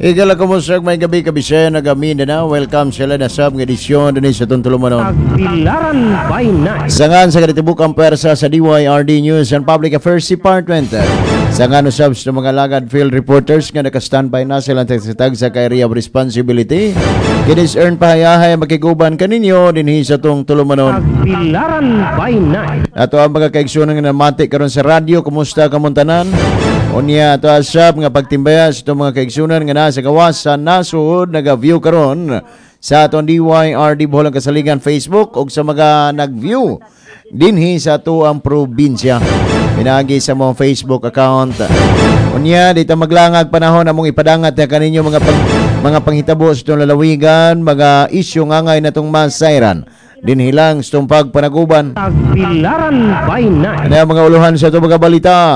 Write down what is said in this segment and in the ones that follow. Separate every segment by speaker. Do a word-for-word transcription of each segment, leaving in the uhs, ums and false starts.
Speaker 1: Igala ko mo sa may gabi kabisaya nagamin na welcome sila na sab ng edisyon din sa tuntulumanon.
Speaker 2: Tagbilaran by night.
Speaker 1: Sangan sa kanitibukang pwersa sa D Y R D News and Public Affairs Department. Sangan usab sa mga lagad field reporters nga naka-standby na silang tagsitag sa area of responsibility. Kinis earn pahayahay makiguban kaninyo dinhi sa tong tulumanon.
Speaker 2: Tagbilaran by night.
Speaker 1: Ato ang mga kaigsunan nga namati karon sa radyo, kumusta kamuntanan? Unya ato asab nga pagtimbaya sa itong mga kaigsunan nga nasa gawas sa nasud naga-view karon sa atong D Y R D Bohol Kasaligan Facebook ug sa mga nag-view dinhi sa ato ang probinsya. Pinagi sa mong Facebook account. Unya dito maglangag panahon among ipadangat na kaninyo mga pang, mga panghitabo sa itong lalawigan, mga isyu nga ngay natong masayran dinhi lang sa itong pagpanaguban.
Speaker 2: Tagbilaran by night.
Speaker 1: Ano ang mga uluhan sa itong mga balita?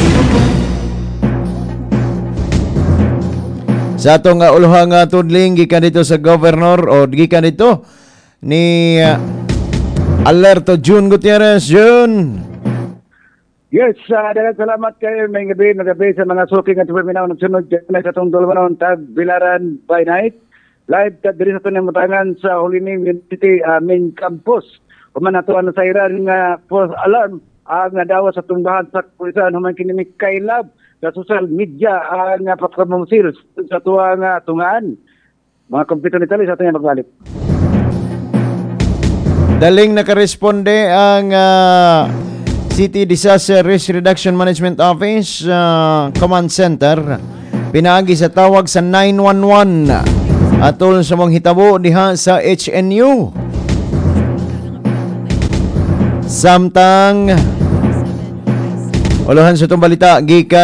Speaker 1: Sa atong uh, uluhang uh, tudling gikan dito sa governor o gikan dito ni uh, Alerto June Gutierrez. June.
Speaker 3: Yes, uh, daghang salamat kayo may gabi, magabi sa mga suking at terminal ng sunod sa itong dalawa ng Tagbilaran by night. Live ka diri sa itong matangan sa Hulining University uh, main campus. Kuman ato ang nasairan nga false alarm ang uh, dawa sa tungbahan sa pulisan human kini kailab sa social media ang uh, patkamusil sa tuwang uh, tungaan. Mga kompleto ni Tali sa ating magbalik.
Speaker 1: Daling nakaresponde ang uh, City Disaster Risk Reduction Management Office uh, Command Center. Pinaagi sa tawag sa nine one one atol sa mong hitabo diha sa H N U. Samtang uluhan sa itong balita gikan